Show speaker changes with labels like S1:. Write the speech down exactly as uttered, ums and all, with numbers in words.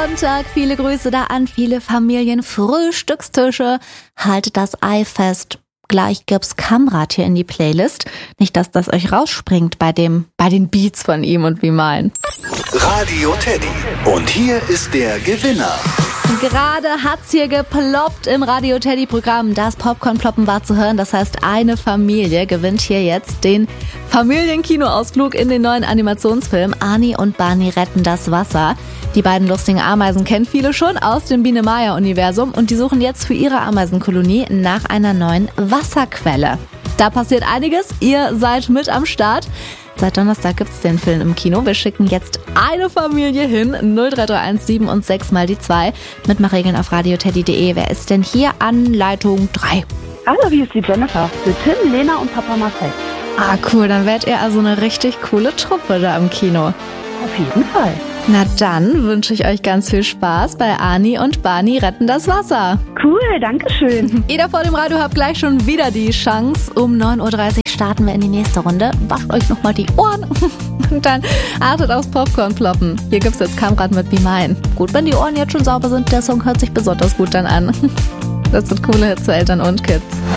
S1: Sonntag, viele Grüße da an viele Familienfrühstückstische. Haltet das Ei fest. Gleich gibt's Kamrat hier in die Playlist. Nicht, dass das euch rausspringt bei dem, bei den Beats von ihm und wie mein.
S2: Radio Teddy. Und hier ist der Gewinner.
S1: Gerade hat's hier geploppt im Radio Teddy Programm. Das Popcorn-Ploppen war zu hören. Das heißt, eine Familie gewinnt hier jetzt den Familienkinoausflug in den neuen Animationsfilm Ani und Barney retten das Wasser. Die beiden lustigen Ameisen kennen viele schon aus dem Biene-Maya-Universum und die suchen jetzt für ihre Ameisenkolonie nach einer neuen Wasserquelle. Da passiert einiges. Ihr seid mit am Start. Seit Donnerstag gibt's den Film im Kino. Wir schicken jetzt eine Familie hin. null drei drei eins sieben und sechs mal die zwei. Mitmachregeln auf radioteddy punkt de. Wer ist denn hier an Leitung drei?
S3: Hallo, hier ist die Jennifer. Für Tim, Lena und Papa Marcel.
S1: Ah, cool. Dann werdet ihr also eine richtig coole Truppe da im Kino.
S3: Auf jeden Fall.
S1: Na dann wünsche ich euch ganz viel Spaß bei Ani und Barney retten das Wasser.
S3: Cool, danke schön.
S1: Ihr da vor dem Radio habt gleich schon wieder die Chance. Um neun Uhr dreißig starten wir in die nächste Runde. Wascht euch nochmal die Ohren und dann achtet aufs Popcorn-Ploppen. Hier gibt's jetzt Kamrat mit Be Mine. Gut, wenn die Ohren jetzt schon sauber sind, der Song hört sich besonders gut dann an. Das sind coole Hits für Eltern und Kids.